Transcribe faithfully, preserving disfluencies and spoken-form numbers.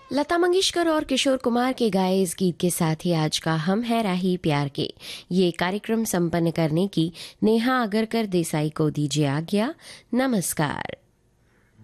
लता मंगेशकर और किशोर कुमार के गाए इस गीत के साथ ही आज का हम है राही प्यार के ये कार्यक्रम संपन्न करने की नेहा अगरकर देसाई को दीजिए आज्ञा। नमस्कार।